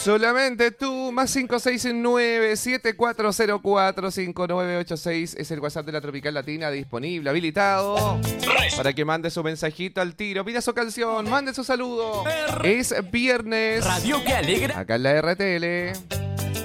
Solamente tú, más 569-7404-5986 es el WhatsApp de la Tropical Latina disponible, habilitado para que mande su mensajito al tiro, pida su canción, mande su saludo. Es viernes. Radio que alegra. Acá en la RTL.